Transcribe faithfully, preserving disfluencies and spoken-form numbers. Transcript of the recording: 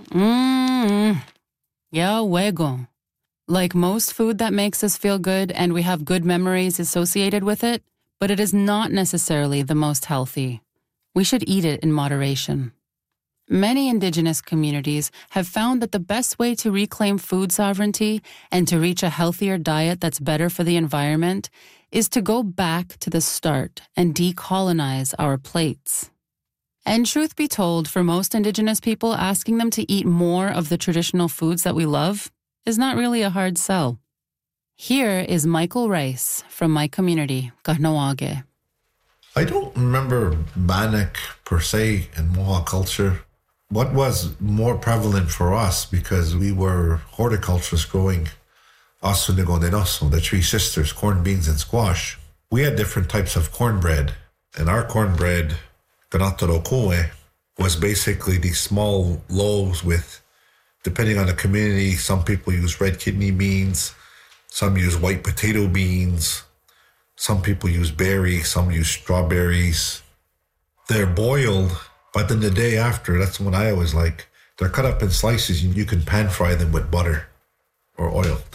Mmm. Ya huego. Like most food that makes us feel good and we have good memories associated with it, but it is not necessarily the most healthy. We should eat it in moderation. Many indigenous communities have found that the best way to reclaim food sovereignty and to reach a healthier diet that's better for the environment is to go back to the start and decolonize our plates. And truth be told, for most indigenous people, asking them to eat more of the traditional foods that we love is not really a hard sell. Here is Michael Rice from my community, Kahnawake. I don't remember Bannock per se in Mohawk culture. What was more prevalent for us, because we were horticulturists growing Asunigo de Noso, the Three Sisters, corn, beans, and squash. We had different types of cornbread, and our cornbread, Ganatorokoe, was basically these small loaves with, depending on the community, some people use red kidney beans, some use white potato beans, some people use berries, some use strawberries. They're boiled, but then the day after, that's when I always like, they're cut up in slices and you can pan fry them with butter or oil.